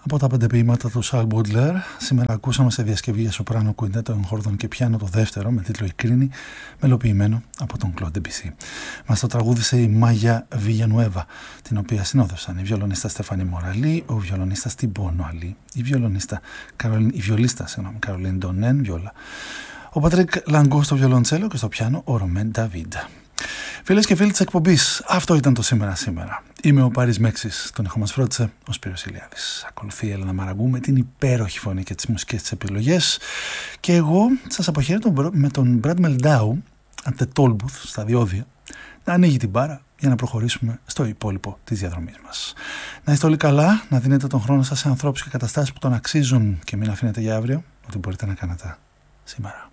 Από τα 5 ποίηματα του Charles Baudelaire, σήμερα ακούσαμε σε διασκευή για σοπράνο, κουιντέτο, εγχόρδον και πιάνο το δεύτερο με τίτλο «Η Κρίνη», μελοποιημένο από τον Claude Debussy. Μας το τραγούδισε η Μάγια Βιγιανουέβα, την οποία συνόδευσαν η βιολονίστα Στέφανη Μοραλή, ο βιολονίστας Τιμπόνο Αλή, η βιολίστα Καρολίν Ντονέν, βιόλα, ο Πατρίκ Λαγκό στο βιολοντσέλο και στο πιάνο ο Ρωμέν Νταβίντ. Φίλες και φίλοι της εκπομπής, αυτό ήταν το σήμερα. Είμαι ο Πάρης Μέξης, τον ήχο μας φρόντισε ο Σπύρος Ηλιάδης. Ακολουθεί η Έλενα Μαραγκού με την υπέροχη φωνή και τις μουσικές της επιλογές. Και εγώ σας αποχαιρετώ με τον Brad Meldau, at the toll booth, στα διόδια, να ανοίγει την μπάρα για να προχωρήσουμε στο υπόλοιπο της διαδρομής μας. Να είστε όλοι καλά, να δίνετε τον χρόνο σας σε ανθρώπους και καταστάσεις που τον αξίζουν και μην αφήνετε για αύριο ό,τι μπορείτε να κάνετε σήμερα.